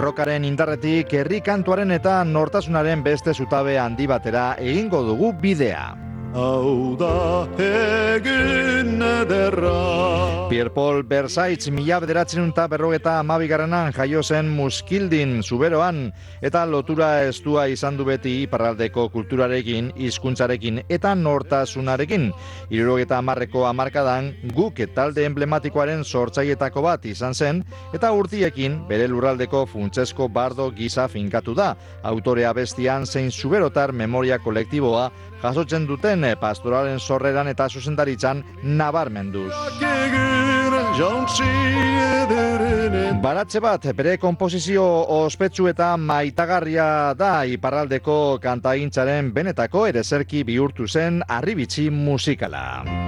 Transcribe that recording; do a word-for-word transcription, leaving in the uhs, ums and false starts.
rokaren indarretik herri kantuaren eta nortasunaren beste zutabe handi batera egingo dugu bidea. Hau da egin ederra. Pierre Paul Versailles mila bederatzen eta berrogeta amabigarrenan jaio zen Muskildin, Zuberoan, eta lotura estua izan du beti iparraldeko kulturarekin, hizkuntzarekin eta nortasunarekin. Hirurogeta hamarreko hamarkadan guk talde emblematikoaren sortzailetako bat izan zen, eta urtiekin bere lurraldeko funtsezko bardo gisa finkatu da. Autorea bestian zein zuberotar memoria kolektiboa jasotzen duten pastoralen sorreran eta zuzendaritzan nabarmenduz. Baratze bat bere konposizio ospetsu eta maitagarria da iparraldeko kantagintzaren benetako ereserki bihurtu zen harribitxi musikala.